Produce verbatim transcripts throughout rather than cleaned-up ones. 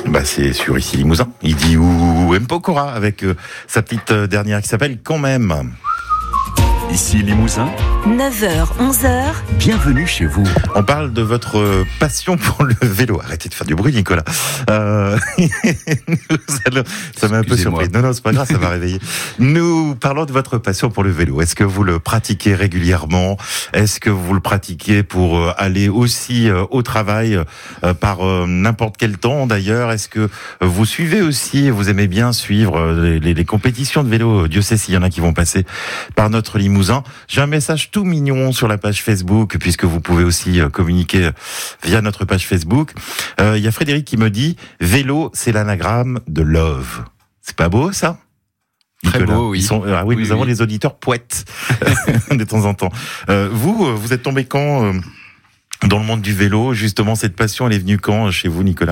Bah c'est sur Ici Limousin. Il dit ou Mpokora avec euh, sa petite euh, dernière qui s'appelle Quand même. Ici Limousin, neuf heures, onze heures. Bienvenue chez vous. On parle de votre passion pour le vélo. Arrêtez de faire du bruit, Nicolas. Euh... ça m'a un peu surpris. Non, non, c'est pas grave, ça va réveiller. Nous parlons de votre passion pour le vélo. Est-ce que vous le pratiquez régulièrement ? Est-ce que vous le pratiquez pour aller aussi au travail par n'importe quel temps d'ailleurs ? Est-ce que vous suivez aussi, vous aimez bien suivre les, les, les compétitions de vélo ? Dieu sait s'il y en a qui vont passer par notre Limousin. J'ai un message tout mignon sur la page Facebook, puisque vous pouvez aussi communiquer via notre page Facebook. Euh, il y a Frédéric qui me dit « Vélo, c'est l'anagramme de love ». C'est pas beau, ça ? Très Nicolas. beau, oui. Ils sont, ah oui, oui, nous oui. avons les auditeurs poètes de temps en temps. Euh, vous, vous êtes tombé quand euh, dans le monde du vélo ? Justement, cette passion, elle est venue quand chez vous, Nicolas ?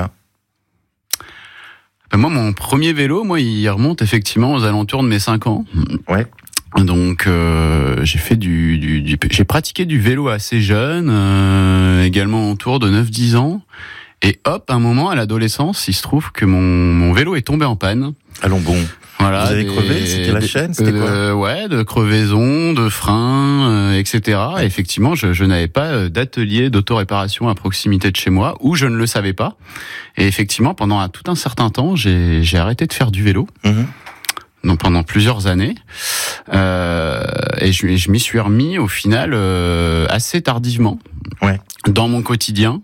Ben moi, mon premier vélo, moi, il remonte effectivement aux alentours de mes cinq ans. Ouais. Donc euh, j'ai fait du, du, du j'ai pratiqué du vélo assez jeune, euh, également autour de neuf dix ans. Et hop, un moment à l'adolescence, il se trouve que mon, mon vélo est tombé en panne. Allons bon. Voilà, vous avez des, crevé ? C'était la des, chaîne ? C'était quoi ? euh, Ouais, de crevaison, de frein, euh, et cetera. Et effectivement, je, je n'avais pas d'atelier d'autoréparation à proximité de chez moi, ou je ne le savais pas. Et effectivement, pendant un, tout un certain temps, j'ai, j'ai arrêté de faire du vélo. Mmh. Donc pendant plusieurs années, euh, et je, je m'y suis remis au final euh, assez tardivement. Ouais. Dans mon quotidien.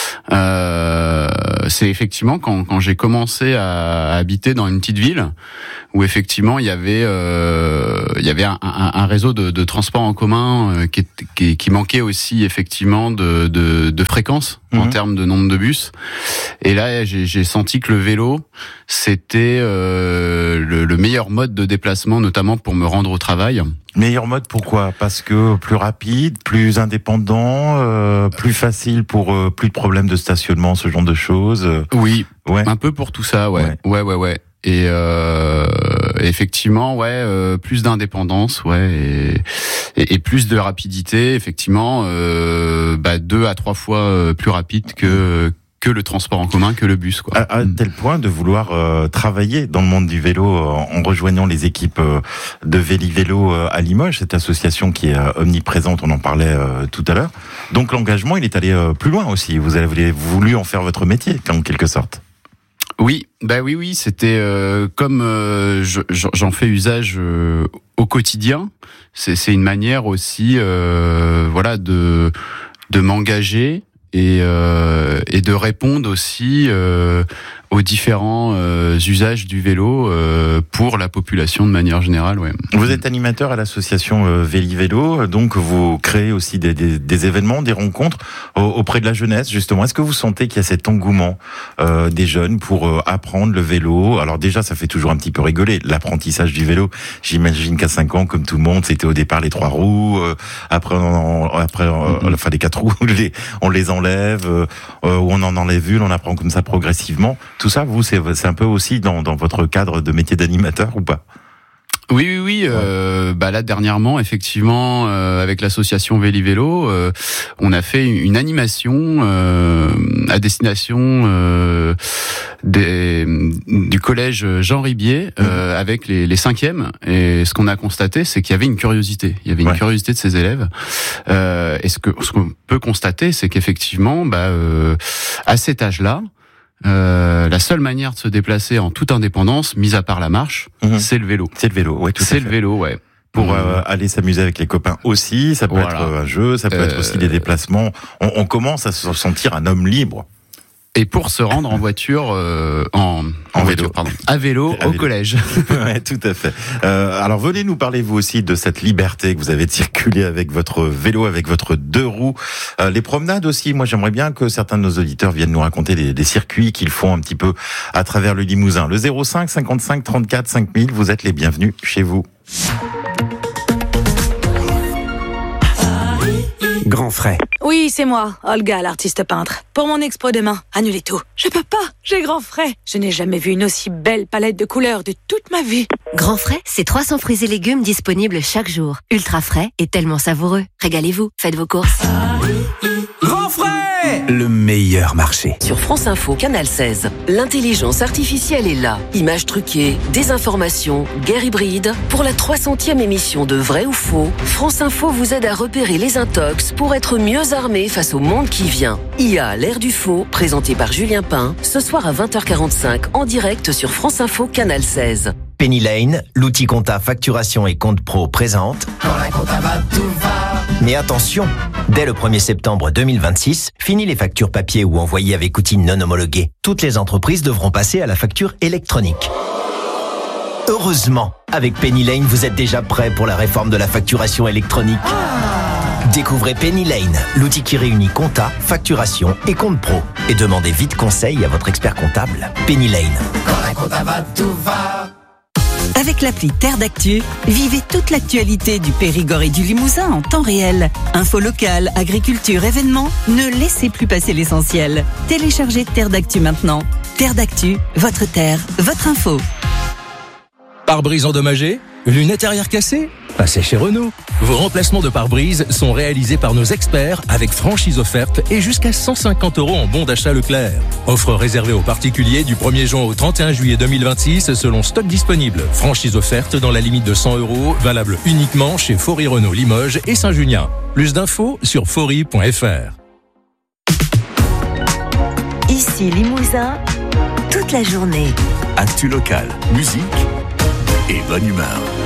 Euh, c'est effectivement quand, quand j'ai commencé à habiter dans une petite ville où effectivement il y avait euh, il y avait un, un, un réseau de, de transport en commun euh, qui, qui, qui manquait aussi effectivement de, de, de fréquence mmh. en termes de nombre de bus. Et là j'ai, j'ai senti que le vélo c'était euh, le, le meilleur mode de déplacement, notamment pour me rendre au travail. Meilleur mode, pourquoi ? Parce que plus rapide, plus indépendant, euh, plus facile pour euh, plus de problèmes de stationnement, ce genre de choses. Oui, ouais. Un peu pour tout ça, ouais, ouais, ouais, ouais. ouais. Et euh, effectivement, ouais, euh, plus d'indépendance, ouais, et, et, et plus de rapidité, effectivement, euh, bah deux à trois fois euh, plus rapide que que le transport en commun, que le bus, quoi. À, à tel point de vouloir euh, travailler dans le monde du vélo euh, en rejoignant les équipes euh, de Véli-Vélo euh, à Limoges, cette association qui est euh, omniprésente, on en parlait euh, tout à l'heure. Donc l'engagement, il est allé euh, plus loin aussi. Vous avez voulu en faire votre métier, en quelque sorte. Oui, bah oui, oui, c'était euh, comme euh, je, j'en fais usage euh, au quotidien. C'est, c'est une manière aussi, euh, voilà, de de m'engager. Et, euh, et de répondre aussi euh, aux différents euh, usages du vélo euh, pour la population de manière générale. Ouais. Vous êtes animateur à l'association euh, Véli-Vélo, donc vous créez aussi des, des, des événements, des rencontres auprès de la jeunesse, justement. Est-ce que vous sentez qu'il y a cet engouement euh, des jeunes pour euh, apprendre le vélo ? Alors déjà, ça fait toujours un petit peu rigoler, l'apprentissage du vélo. J'imagine qu'à cinq ans, comme tout le monde, c'était au départ les trois roues, euh, après, on, après euh, mm-hmm. enfin les quatre roues, les, on les enlève, euh, ou on en enlève une, on apprend comme ça progressivement. Tout ça, vous, c'est, c'est un peu aussi dans, dans votre cadre de métier d'animateur ou pas ? Oui, oui, oui. Ouais. Euh, bah là, dernièrement, effectivement, euh, avec l'association Véli-Vélo, euh, on a fait une animation euh, à destination euh, des, du collège Jean Ribier euh, mmh. avec les, les cinquièmes. Et ce qu'on a constaté, c'est qu'il y avait une curiosité. Il y avait une ouais. curiosité de ces élèves. Euh, et ce que ce qu'on peut constater, c'est qu'effectivement, bah, euh, à cet âge-là, Euh, la seule manière de se déplacer en toute indépendance, mis à part la marche, mmh. c'est le vélo. C'est le vélo, ouais, tout C'est à fait. le vélo, ouais. Pour mmh. euh, aller s'amuser avec les copains aussi, ça peut voilà. être un jeu, ça peut euh... être aussi des déplacements. On, on commence à se sentir un homme libre. Et pour se rendre en voiture, euh, en, en, en voiture, vélo. pardon, à vélo à au vélo. collège. Ouais, tout à fait. Euh, alors venez nous parler vous aussi de cette liberté que vous avez de circuler avec votre vélo, avec votre deux roues. Euh, les promenades aussi. Moi, j'aimerais bien que certains de nos auditeurs viennent nous raconter des, des circuits qu'ils font un petit peu à travers le Limousin. Le zéro cinq cinquante-cinq trente-quatre cinq mille. Vous êtes les bienvenus chez vous. Grand frais. Oui, c'est moi, Olga, l'artiste peintre. Pour mon expo demain, annulez tout. Je peux pas, j'ai grand frais. Je n'ai jamais vu une aussi belle palette de couleurs de toute ma vie. Grand frais, c'est trois cents fruits et légumes disponibles chaque jour. Ultra frais et tellement savoureux. Régalez-vous, faites vos courses. Grand frais, le meilleur marché. Sur France Info, Canal seize, l'intelligence artificielle est là. Images truquées, désinformation, guerre hybride. Pour la trois centième émission de Vrai ou Faux, France Info vous aide à repérer les intox pour être mieux armé face au monde qui vient. I A, l'ère du faux, présenté par Julien Pain, ce soir à vingt heures quarante-cinq en direct sur France Info, Canal seize. Penny Lane, l'outil compta facturation et compte pro présente. Quand la compta va, tout va. Mais attention, dès le premier septembre deux mille vingt-six, fini les factures papier ou envoyées avec outils non homologués. Toutes les entreprises devront passer à la facture électronique. Heureusement, avec Penny Lane, vous êtes déjà prêt pour la réforme de la facturation électronique. Découvrez Penny Lane, l'outil qui réunit compta, facturation et compte pro. Et demandez vite conseil à votre expert comptable. Penny Lane. Quand la compta va, tout va. Avec l'appli Terre d'Actu, vivez toute l'actualité du Périgord et du Limousin en temps réel. Infos locales, agriculture, événements, ne laissez plus passer l'essentiel. Téléchargez Terre d'Actu maintenant. Terre d'Actu, votre terre, votre info. Pare-brise endommagé? Lunettes arrière cassées? Passez chez Renault. Vos remplacements de pare-brise sont réalisés par nos experts avec franchise offerte et jusqu'à cent cinquante euros en bon d'achat Leclerc. Offre réservée aux particuliers du premier juin au trente et un juillet deux mille vingt-six selon stock disponible. Franchise offerte dans la limite de cent euros, valable uniquement chez Faury Renault Limoges et Saint-Junien. Plus d'infos sur faury point f r. Ici Limousin, toute la journée. Actu locale, musique et bonne humeur.